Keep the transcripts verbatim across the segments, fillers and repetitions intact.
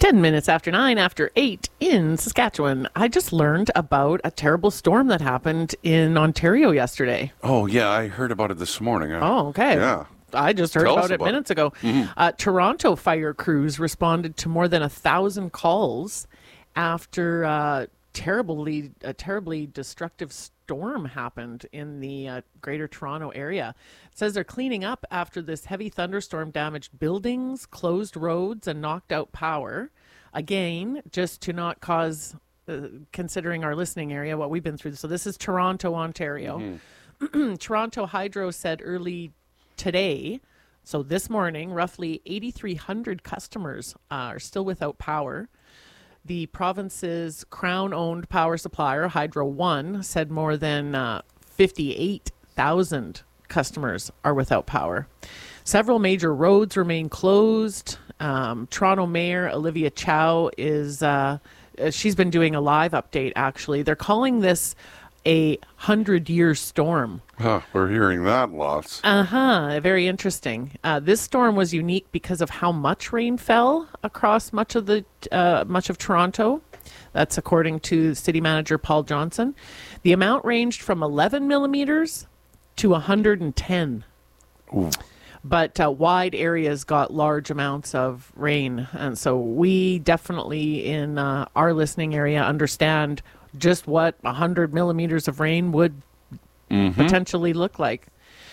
ten minutes after nine, after eight in Saskatchewan. I just learned about a terrible storm that happened in Ontario yesterday. Oh, yeah, I heard about it this morning. I, Oh, okay. Yeah. I just heard Tell about us it about minutes it. ago. Mhm. Uh, Toronto fire crews responded to more than a thousand calls after uh, terribly, a terribly destructive storm happened in the uh, Greater Toronto area. It says they're cleaning up after this heavy thunderstorm damaged buildings, closed roads, and knocked out power. Again, just to not cause, uh, considering our listening area, what we've been through. So this is Toronto, Ontario. Mm-hmm. Toronto Hydro said early today, so this morning, roughly eighty-three hundred customers uh, are still without power. The province's Crown-owned power supplier, Hydro One, said more than uh, fifty-eight thousand customers are without power. Several major roads remain closed. Um, Toronto Mayor Olivia Chow is, uh, she's been doing a live update, actually. They're calling this a hundred-year storm. Huh, we're hearing that lots. Uh-huh. Very interesting. Uh, this storm was unique because of how much rain fell across much of the uh, much of Toronto. That's according to City Manager Paul Johnson. The amount ranged from eleven millimeters to one hundred ten. Ooh. But uh, wide areas got large amounts of rain. And so we definitely in uh, our listening area understand just what one hundred millimeters of rain would Mm-hmm. potentially look like.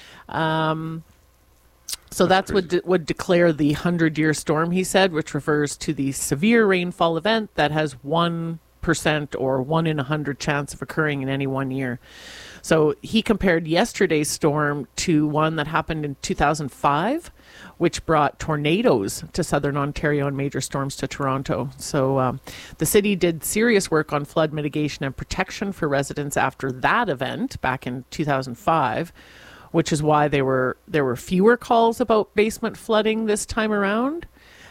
Um, so that's, that's what de- would declare the hundred-year storm, he said, which refers to the severe rainfall event that has one percent or one in a hundred chance of occurring in any one year. So he compared yesterday's storm to one that happened in two thousand five, which brought tornadoes to southern Ontario and major storms to Toronto. So um, the city did serious work on flood mitigation and protection for residents after that event back in two thousand five, which is why there were there were fewer calls about basement flooding this time around,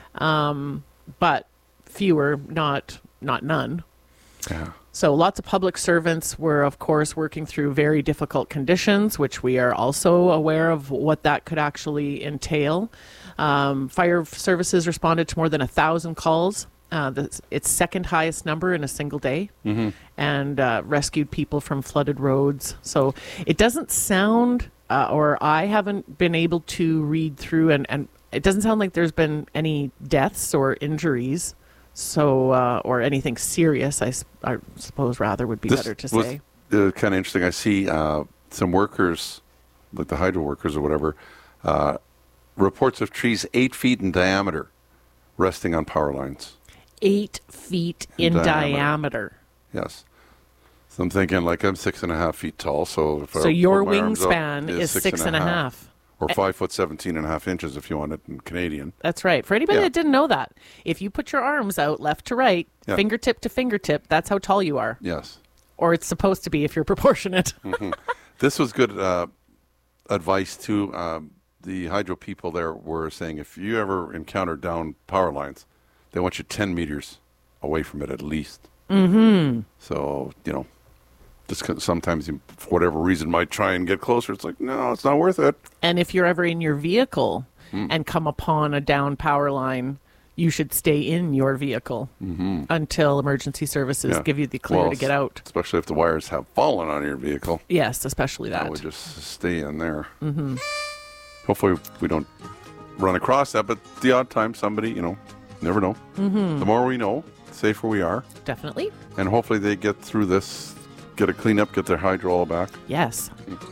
um, but fewer, not not none. Yeah. So lots of public servants were, of course, working through very difficult conditions, which we are also aware of what that could actually entail. Um, fire services responded to more than a thousand calls. Uh, the, its second highest number in a single day, Mm-hmm. and uh, rescued people from flooded roads. So it doesn't sound, uh, or I haven't been able to read through, and, and it doesn't sound like there's been any deaths or injuries. So, uh, or anything serious, I, s- I suppose rather would be This better to was, say. Uh, kind of interesting. I see uh, some workers, like the hydro workers or whatever, uh, reports of trees eight feet in diameter resting on power lines. Eight feet in, In diameter. diameter. Yes. So I'm thinking, like, I'm six and a half feet tall, so if So I your put my arms up, wingspan it's is six and a half. Or five foot seventeen and a half inches if you want it in Canadian. That's right. For anybody Yeah. that didn't know that, if you put your arms out left to right, Yeah. fingertip to fingertip, that's how tall you are. Yes. Or it's supposed to be if you're proportionate. Mm-hmm. This was good uh, advice too. Um, the hydro people there were saying if you ever encounter down power lines, they want you ten meters away from it at least. Mm-hmm. So, you know, just 'cause sometimes you, for whatever reason, might try and get closer. It's like, no, it's not worth it. And if you're ever in your vehicle Mm. and come upon a down power line, you should stay in your vehicle Mm-hmm. until emergency services Yeah. give you the clear Well, to get out. Especially if the wires have fallen on your vehicle. Yes, especially I that. would just stay in there. Mm-hmm. Hopefully we don't run across that, but the odd time somebody, you know, never know. Mm-hmm. The more we know, the safer we are. Definitely. And hopefully they get through this, get it cleaned up, get their hydro all back. Yes. Mm.